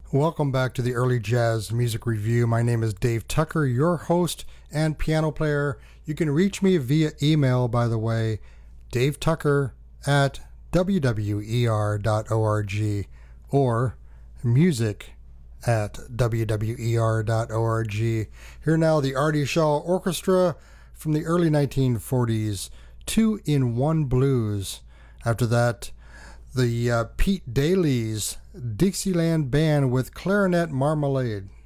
Welcome back to the Early Jazz Music Review. My name is Dave Tucker, your host and piano player. You can reach me via email, by the way, davetucker@wwer.org or music@wwer.org. Here now, the Artie Shaw Orchestra from the early 1940s, 2-in-1 Blues. After that, the Pete Daly's Dixieland Band with Clarinet Marmalade.